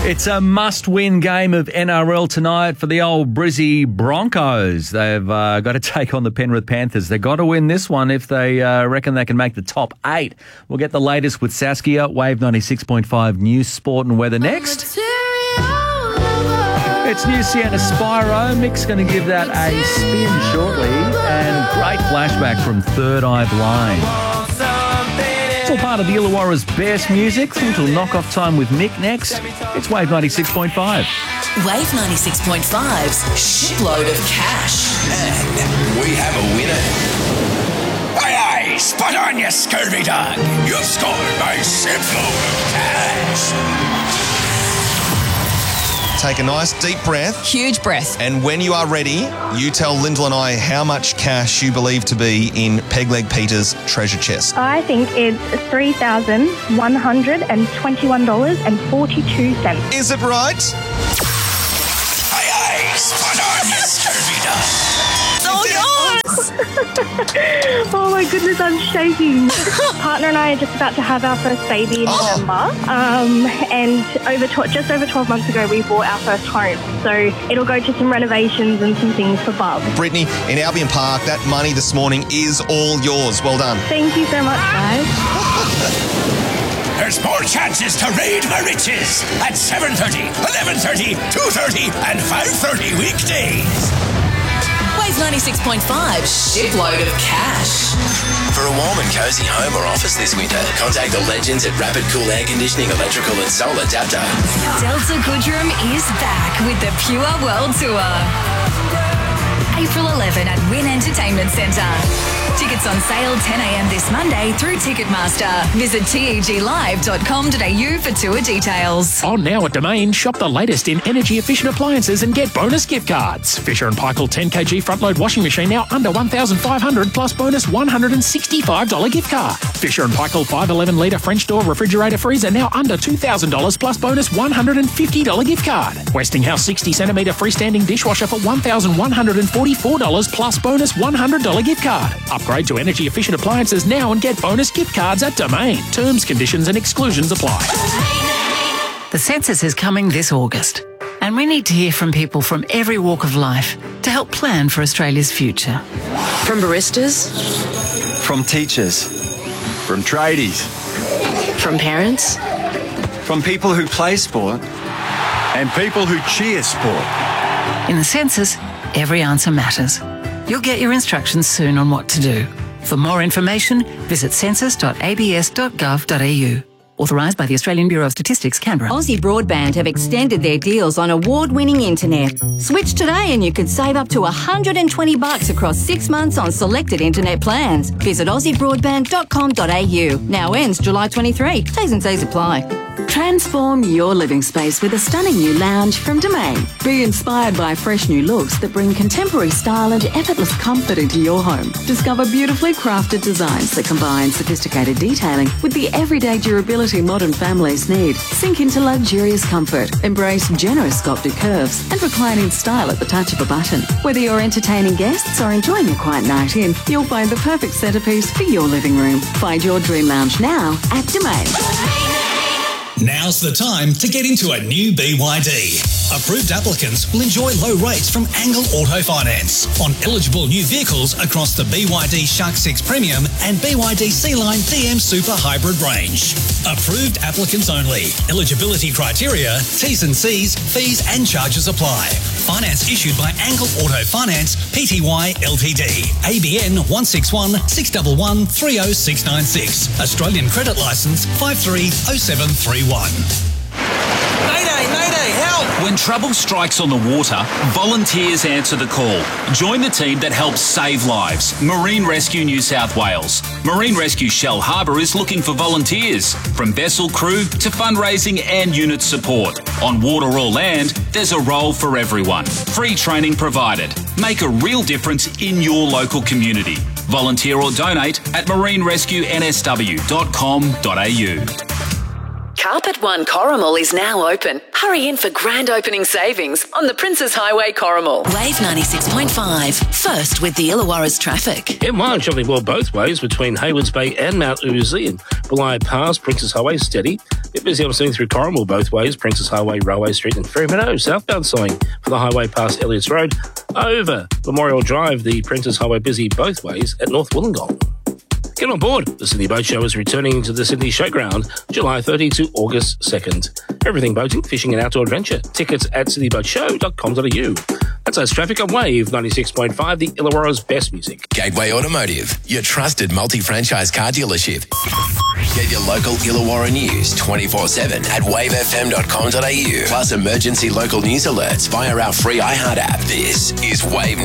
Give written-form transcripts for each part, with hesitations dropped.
It's a must-win game of NRL tonight for the old Brizzy Broncos. They've got to take on the Penrith Panthers. They've got to win this one if they reckon they can make the top 8. We'll get the latest with Saskia, Wave 96.5 News, Sport and Weather next. It's new Sienna Spyro. Mick's going to give that a spin shortly. And great flashback from Third Eye Blind. It's all part of the Illawarra's best music. Until knock-off time with Mick next. It's Wave 96.5. Wave 96.5's shitload of cash. And we have a winner. Aye, aye, spot on, you scurvy dog. You've scored my shitload of cash. Take a nice deep breath. Huge breath. And when you are ready, you tell Lyndall and I how much cash you believe to be in Pegleg Peter's treasure chest. I think it's $3,121.42. Is it right? Aye, aye, spot on, you scurvy dog. Oh, Oh my goodness, I'm shaking. Partner and I are just about to have our first baby in November. And just over 12 months ago, we bought our first home. So it'll go to some renovations and some things for Bub. Brittany, in Albion Park, that money this morning is all yours. Well done. Thank you so much, guys. There's more chances to raid the riches at 7:30, 11:30, 2:30 and 5:30 weekdays. Wave 96.5 shitload of cash. For a warm and cosy home or office this winter, contact the legends at Rapid Cool Air Conditioning, Electrical and Solar Adapter. Delta Goodrem is back with the Pure World Tour. April 11 at Wynn Entertainment Centre. Tickets on sale 10 a.m. this Monday through Ticketmaster. Visit teglive.com.au for tour details. On now at Domain, shop the latest in energy-efficient appliances and get bonus gift cards. Fisher & Paykel 10kg front-load washing machine now under $1,500 plus bonus $165 gift card. Fisher & Paykel 511-litre French door refrigerator freezer now under $2,000 plus bonus $150 gift card. Westinghouse 60cm freestanding dishwasher for $1,144 plus bonus $100 gift card. Upgrade to energy-efficient appliances now and get bonus gift cards at Domain. Terms, conditions and exclusions apply. The census is coming this August, and we need to hear from people from every walk of life to help plan for Australia's future. From baristas, from teachers, from tradies, from parents, from people who play sport, and people who cheer sport. In the census, every answer matters. You'll get your instructions soon on what to do. For more information, visit census.abs.gov.au. Authorised by the Australian Bureau of Statistics, Canberra. Aussie Broadband have extended their deals on award-winning internet. Switch today and you could save up to $120 across 6 months on selected internet plans. Visit aussiebroadband.com.au. Now ends July 23. T's and C's apply. Transform your living space with a stunning new lounge from Domain. Be inspired by fresh new looks that bring contemporary style and effortless comfort into your home. Discover beautifully crafted designs that combine sophisticated detailing with the everyday durability modern families need. Sink into luxurious comfort. Embrace generous sculpted curves and recline in style at the touch of a button. Whether you're entertaining guests or enjoying a quiet night in, you'll find the perfect centerpiece for your living room. Find your dream lounge now at Domain. Now's the time to get into a new BYD. Approved applicants will enjoy low rates from Angle Auto Finance on eligible new vehicles across the BYD Shark 6 Premium and BYD C-Line DM Super Hybrid range. Approved applicants only. Eligibility criteria, T's and C's, fees and charges apply. Finance issued by Angle Auto Finance, Pty Ltd. ABN 161 611 30696. Australian credit licence 530731. Mayday, mayday, help! When trouble strikes on the water, volunteers answer the call. Join the team that helps save lives. Marine Rescue New South Wales. Marine Rescue Shell Harbour is looking for volunteers, from vessel crew to fundraising and unit support. On water or land, there's a role for everyone. Free training provided. Make a real difference in your local community. Volunteer or donate at marinerescuensw.com.au. Carpe Shop at One Corrimal is now open. Hurry in for grand opening savings on the Princes Highway Corrimal. Wave 96.5. First with the Illawarra's traffic. M1 shopping well both ways between Haywards Bay and Mount Uzi, and Belaya Pass, Princes Highway steady. Bit busy I'm seeing through Corrimal both ways, Princes Highway, Railway Street and Ferry Meadow. Southbound selling for the highway past Elliots Road. Over Memorial Drive, the Princes Highway busy both ways at North Wollongong. Get on board. The Sydney Boat Show is returning to the Sydney Showground July 30 to August 2nd. Everything boating, fishing and outdoor adventure. Tickets at sydneyboatshow.com.au. That's us traffic on Wave 96.5, the Illawarra's best music. Gateway Automotive, your trusted multi-franchise car dealership. Get your local Illawarra news 24/7 at wavefm.com.au. Plus emergency local news alerts via our free iHeart app. This is Wave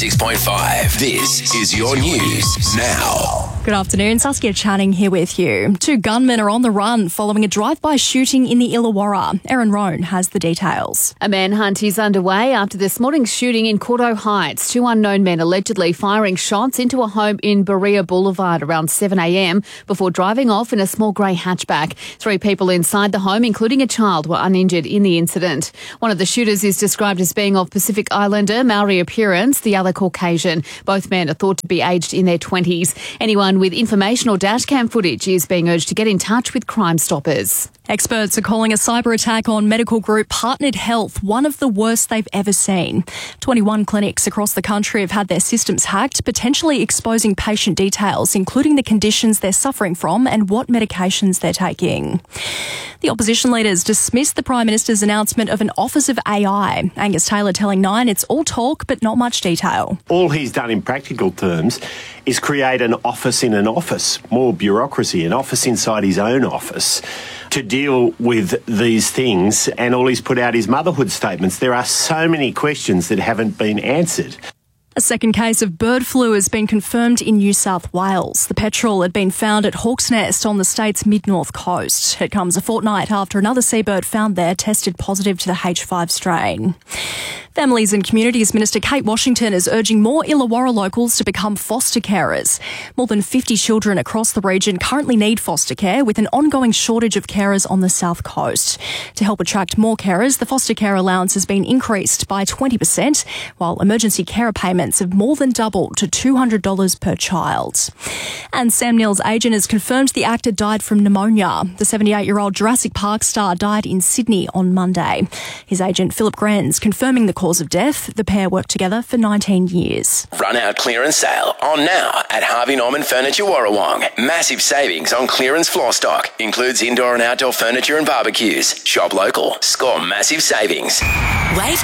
96.5. This is your news now. Good afternoon, Saskia Channing here with you. 2 gunmen are on the run following a drive-by shooting in the Illawarra. Erin Roan has the details. A manhunt is underway after this morning's shooting in Cordo Heights. 2 unknown men allegedly firing shots into a home in Berea Boulevard around 7 a.m. before driving off in a small grey hatchback. 3 people inside the home, including a child, were uninjured in the incident. One of the shooters is described as being of Pacific Islander, Maori appearance, the other Caucasian. Both men are thought to be aged in their 20s. Anyone with information or dashcam footage is being urged to get in touch with Crime Stoppers. Experts are calling a cyber attack on medical group Partnered Health one of the worst they've ever seen. 21 clinics across the country have had their systems hacked, potentially exposing patient details, including the conditions they're suffering from and what medications they're taking. The opposition leaders dismissed the Prime Minister's announcement of an Office of AI. Angus Taylor telling Nine it's all talk but not much detail. All he's done in practical terms is create an office in an office, more bureaucracy, an office inside his own office to deal with these things, and all he's put out is motherhood statements. There are so many questions that haven't been answered. A second case of bird flu has been confirmed in New South Wales. The petrel had been found at Hawk's Nest on the state's mid-north coast. It comes a fortnight after another seabird found there tested positive to the H5 strain. Families and Communities Minister Kate Washington is urging more Illawarra locals to become foster carers. More than 50 children across the region currently need foster care, with an ongoing shortage of carers on the south coast. To help attract more carers, the foster care allowance has been increased by 20%, while emergency carer payments have more than doubled to $200 per child. And Sam Neill's agent has confirmed the actor died from pneumonia. The 78-year-old Jurassic Park star died in Sydney on Monday. His agent Philip Grenz confirming the cause of death. The pair worked together for 19 years. Run out clearance sale on now at Harvey Norman Furniture Warrawong. Massive savings on clearance floor stock. Includes indoor and outdoor furniture and barbecues. Shop local. Score massive savings. Wave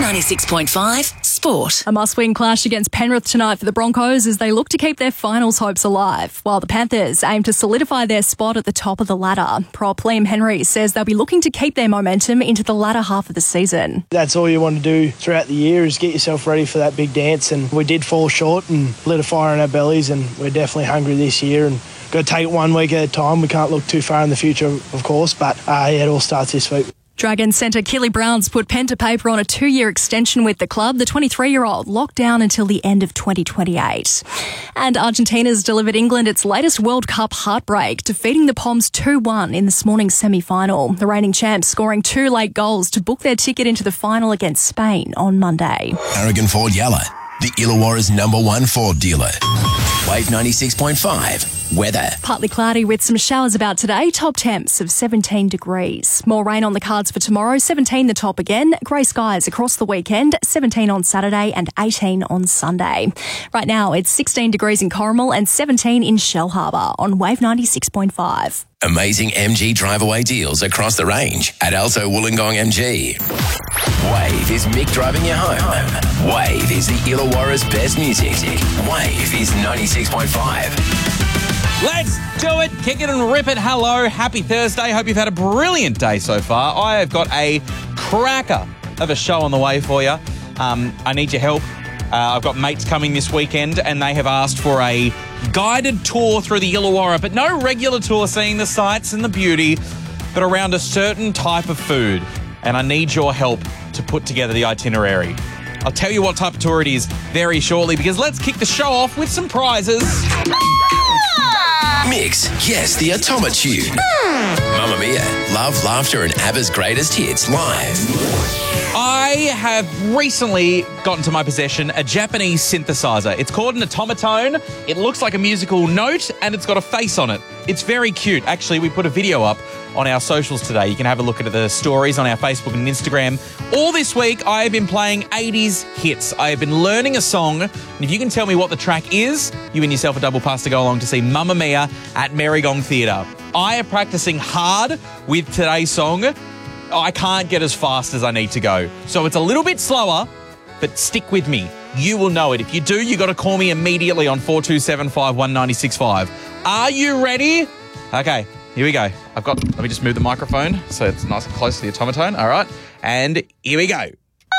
96.5 Sport. A must-win clash against Penrith tonight for the Broncos as they look to keep their finals hopes alive, while the Panthers aim to solidify their spot at the top of the ladder. Prop Liam Henry says they'll be looking to keep their momentum into the latter half of the season. That's all you want to do throughout the year is get yourself ready for that big dance, and we did fall short and lit a fire in our bellies, and we're definitely hungry this year and got to take it 1 week at a time. We can't look too far in the future, of course, but it all starts this week. Dragons centre Kelly Brown's put pen to paper on a 2-year extension with the club. The 23-year-old locked down until the end of 2028. And Argentina's delivered England its latest World Cup heartbreak, defeating the Poms 2-1 in this morning's semi-final. The reigning champs scoring 2 late goals to book their ticket into the final against Spain on Monday. Aragon Ford Yalla, the Illawarra's #1 Ford dealer. Wave 96.5. Weather. Partly cloudy with some showers about today. Top temps of 17 degrees. More rain on the cards for tomorrow. 17 the top again. Grey skies across the weekend. 17 on Saturday and 18 on Sunday. Right now it's 16 degrees in Corrimal and 17 in Shellharbour on Wave 96.5. Amazing MG drive-away deals across the range at Alto Wollongong MG. Wave is Mick driving you home. Wave is the Illawarra's best music. Wave is 96.5. Let's do it. Kick it and rip it. Hello. Happy Thursday. Hope you've had a brilliant day so far. I have got a cracker of a show on the way for you. I need your help. I've got mates coming this weekend and they have asked for a guided tour through the Illawarra, but no regular tour seeing the sights and the beauty, but around a certain type of food. And I need your help to put together the itinerary. I'll tell you what type of tour it is very shortly, because let's kick the show off with some prizes. Mix, yes, the Automatune. Mamma Mia, Love, Laughter and ABBA's greatest hits live. I have recently gotten to my possession a Japanese synthesizer. It's called an automaton. It looks like a musical note and it's got a face on it. It's very cute. Actually, we put a video up on our socials today. You can have a look at the stories on our Facebook and Instagram. All this week, I have been playing 80s hits. I have been learning a song, and if you can tell me what the track is, you win yourself a double pass to go along to see Mamma Mia at Merry-Gong Theatre. I am practicing hard with today's song. I can't get as fast as I need to go. So it's a little bit slower, but stick with me. You will know it. If you do, you got to call me immediately on 427 51965. Are you ready? Okay, here we go. Let me just move the microphone so it's nice and close to the automaton. All right, and here we go.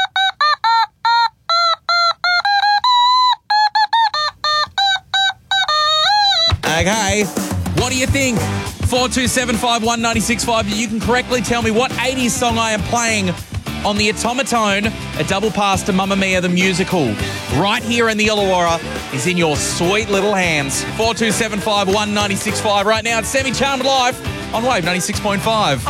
Okay, what do you think? 427 51965. You can correctly tell me what 80s song I am playing on the automaton. A double pass to Mamma Mia the musical right here in the Illawarra is in your sweet little hands. 427 51965. Right now it's Semi Charmed Life on Wave 96.5.